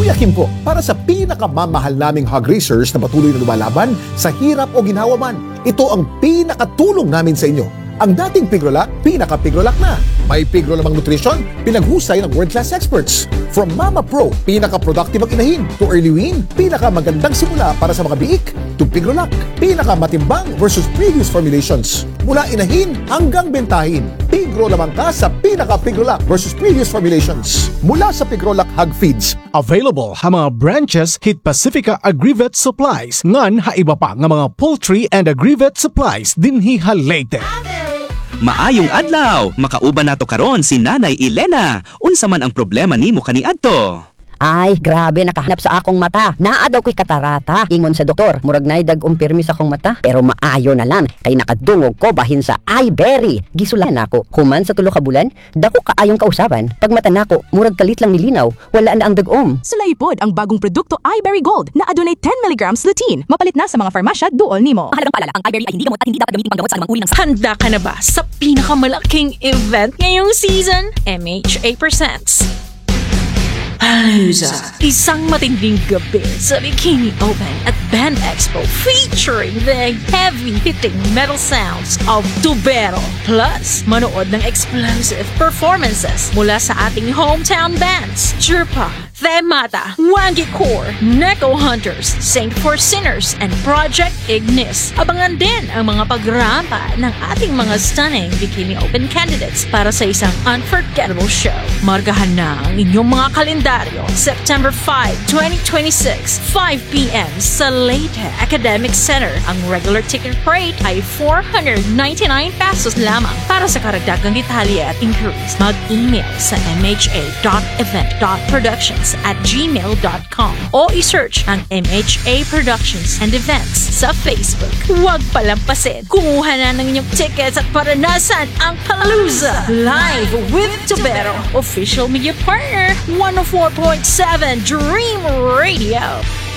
Tiyakin ko para sa pinakamamahal naming hog racers na patuloy na lumalaban sa hirap o ginhawa man. Ito ang pinakatulong namin sa inyo. Ang dating Pigrolac, pinaka-Pigrolac na. May Pigrolamang nutrition, pinaghusay ng world-class experts. From Mama Pro, pinaka-productive ang inahin. To Early Wean, pinaka-magandang simula para sa mga biik. To Pigrolac, pinaka-matimbang versus previous formulations. Mula inahin hanggang bentahin. Pigrolamang ka sa pinaka-Pigrolac versus previous formulations. Mula sa Pigrolac Hog Feeds. Available ha mga branches hit Pacifica Agrivet Supplies ngan haiba pa nga mga poultry and agrivet supplies dinhi Leyte. Maayong adlaw, makauban nato karon si Nanay Elena. Unsa man ang problema nimo kaniadto? Ay, grabe, nakahanap sa akong mata. Naa daw ko'y katarata. Ingon sa doktor, murag na'y dag-umpirmi sa akong mata. Pero maayo na lang, kay nakadungog ko bahin sa iBerry. Gisulan ako, human sa tulo ka bulan, dako kaayong kausaban. Pag mata nako, murag kalit lang nilinaw, wala na ang dag-om. Sulaypod ang bagong produkto iBerry Gold na adunay 10 mg lutein. Mapalit na sa mga farmasya duol nimo. Mahalagang paalala, ang iBerry ay hindi gamot at hindi dapat gamitin panggamot sa anumang uri ng sakit. Handa ka na ba sa pinakamalaking event ngayong season? MHA presents Palooza. Isang matinding gabi sa Bikini Open at Band Expo featuring the heavy-hitting metal sounds of Tubero. Plus, manood ng explosive performances mula sa ating hometown bands, Chirpa, Themata, Wangi Core, Neko Hunters, Saint for Sinners, and Project Ignis. Abangan din ang mga pagrampa ng ating mga stunning Bikini Open candidates para sa isang unforgettable show. Markahan na ang inyong mga kalendaryo. September 5, 2026, 5 p.m. sa Leyte Academic Center. Ang regular ticket rate ay 499 pesos lamang. Para sa karagdagang detalye at inquiries, mag-email sa mha.event.productions@gmail.com o i-search ang MHA Productions and Events sa Facebook. Huwag palampasin. Kumuha na ng inyong tickets at paranasan ang Palooza live with Tubero, official media partner 104.7 Dream Radio.